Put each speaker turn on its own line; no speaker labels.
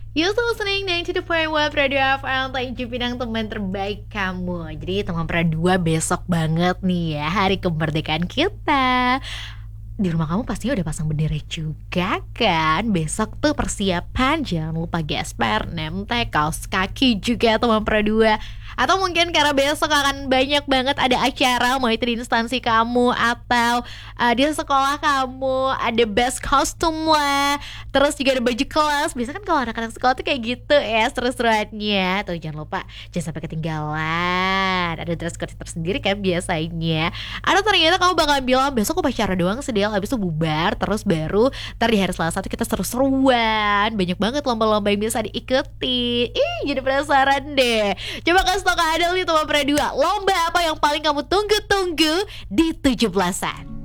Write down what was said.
You still listening 92.1 Radio FM. Thank you Pinang, teman terbaik kamu. Jadi teman pra 2 besok banget nih ya, hari kemerdekaan kita. Di rumah kamu pastinya udah pasang bendera juga kan? Besok tuh persiapan, jangan lupa gesper, nemtek, kaos kaki juga teman pra 2. Atau mungkin karena besok akan banyak banget ada acara, mau itu di instansi kamu atau di sekolah kamu, ada best costume lah. Terus juga ada baju kelas. Biasanya kan kalau anak-anak sekolah tuh kayak gitu ya, seru-seruannya. Tuh jangan lupa, jangan sampai ketinggalan. Ada dress code tersendiri kan biasanya. Atau ternyata kamu bakal bilang besok aku pacara doang sih Del, habis itu bubar. Terus baru ntar di hari Selasa tuh kita seru-seruan. Banyak banget lomba-lomba yang bisa diikuti. Ih, jadi penasaran deh. Coba kasih tau ke Adel nih teman pra 2, lomba apa yang paling kamu tunggu-tunggu di 17-an?